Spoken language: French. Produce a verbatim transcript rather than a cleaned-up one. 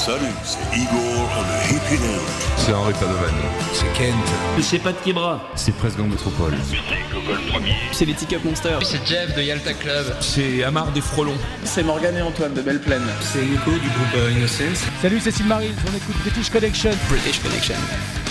Salut, c'est Igor on the Hippie Lounge. C'est Henri Padovan. C'est Kent. C'est Pat Kebra. C'est Presque Gang Métropole. C'est Gogol Premier. C'est les Teacup Monsters. C'est Jeff de Yalta Club. C'est Amar des Frelons. C'est Morgane et Antoine de Belle Plaine. C'est Nico du groupe Innocence. Salut, c'est Sylmarie, on écoute British Connection. British Connection.